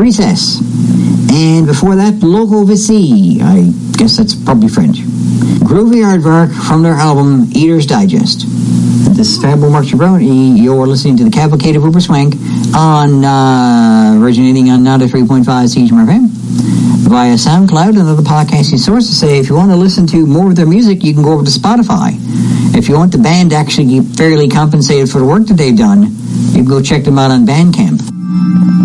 Recess. And before that, Loco Vici. I guess that's probably French. Groovy Aardvark from their album Eater's Digest. This is Fabo Mark Brownie. You're listening to the Cavalcade of Uber Swank on originating on 93.5 CHMR FM via SoundCloud and other podcasting sources. Say if you want to listen to more of their music, you can go over to Spotify. If you want the band to actually get fairly compensated for the work that they've done, you can go check them out on Bandcamp.